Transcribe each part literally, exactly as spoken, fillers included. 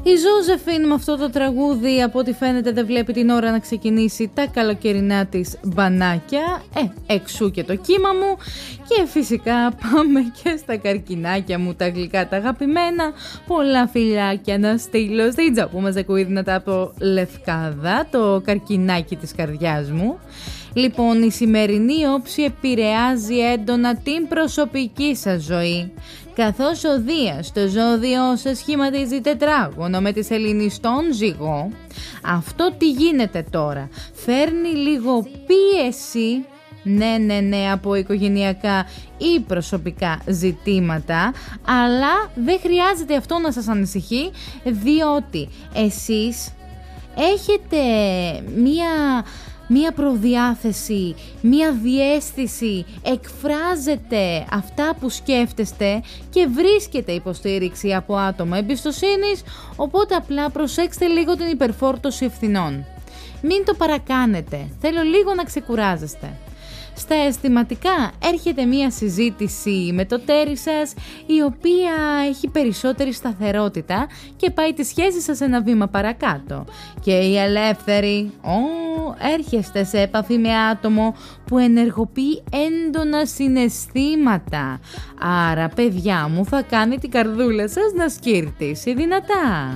Η Ζώζεφιν με αυτό το τραγούδι από ό,τι φαίνεται δεν βλέπει την ώρα να ξεκινήσει τα καλοκαιρινά της μπανάκια. Ε, εξού και το κύμα μου. Και φυσικά πάμε και στα καρκινάκια μου, τα γλυκά, τα αγαπημένα. Πολλά φιλάκια να στείλω στην Τζαπού Μαζεκουίδηνα από Λευκάδα, το καρκινάκι της καρδιάς μου. Λοιπόν, η σημερινή όψη επηρεάζει έντονα την προσωπική σας ζωή. Καθώς ο Δίας, το ζώδιό σας, σχηματίζει τετράγωνο με τη σελήνη στον Ζυγό, αυτό τι γίνεται τώρα? Φέρνει λίγο πίεση, ναι ναι ναι, από οικογενειακά ή προσωπικά ζητήματα, αλλά δεν χρειάζεται αυτό να σας ανησυχεί, διότι εσείς έχετε μία... μία προδιάθεση, μία διαίσθηση, εκφράζετε αυτά που σκέφτεστε και βρίσκετε υποστήριξη από άτομα εμπιστοσύνης, οπότε απλά προσέξτε λίγο την υπερφόρτωση ευθυνών. Μην το παρακάνετε, θέλω λίγο να ξεκουράζεστε. Στα αισθηματικά έρχεται μία συζήτηση με το τέρι σας, η οποία έχει περισσότερη σταθερότητα και πάει τη σχέση σας ένα βήμα παρακάτω. Και οι ελεύθεροι, oh, έρχεστε σε επαφή με άτομο που ενεργοποιεί έντονα συναισθήματα. Άρα, παιδιά μου, θα κάνει την καρδούλα σας να σκύρτησει δυνατά.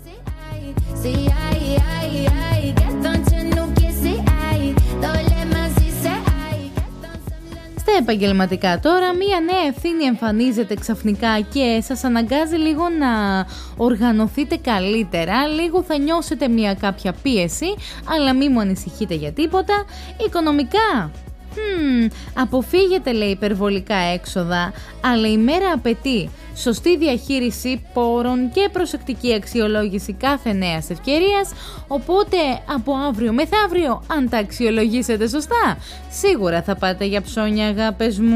Στα επαγγελματικά τώρα, μία νέα ευθύνη εμφανίζεται ξαφνικά και σας αναγκάζει λίγο να οργανωθείτε καλύτερα, λίγο θα νιώσετε μία κάποια πίεση, αλλά μη μου ανησυχείτε για τίποτα. Οικονομικά, hmm, αποφύγετε λέει υπερβολικά έξοδα, αλλά η μέρα απαιτεί σωστή διαχείριση πόρων και προσεκτική αξιολόγηση κάθε νέας ευκαιρίας, οπότε από αύριο μεθαύριο, αν τα αξιολογήσετε σωστά, σίγουρα θα πάτε για ψώνια, αγάπες μου.